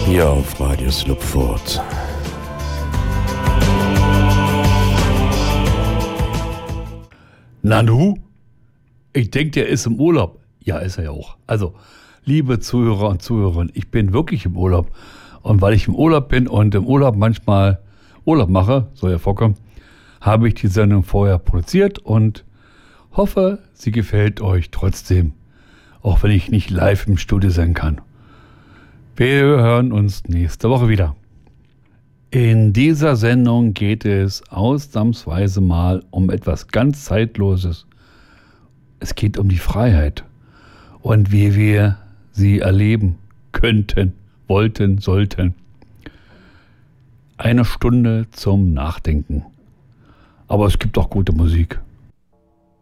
Hier auf Radio Slupfurt. Nanu? Ich denke, der ist im Urlaub. Ja, ist er ja auch. Also, liebe Zuhörer und Zuhörerinnen, ich bin wirklich im Urlaub. Und weil ich im Urlaub bin und im Urlaub manchmal Urlaub mache, soll ja vorkommen, habe ich die Sendung vorher produziert und hoffe, sie gefällt euch trotzdem, auch wenn ich nicht live im Studio sein kann. Wir hören uns nächste Woche wieder. In dieser Sendung geht es ausnahmsweise mal um etwas ganz Zeitloses. Es geht um die Freiheit und wie wir sie erleben könnten, wollten, sollten. Eine Stunde zum Nachdenken. Aber es gibt auch gute Musik.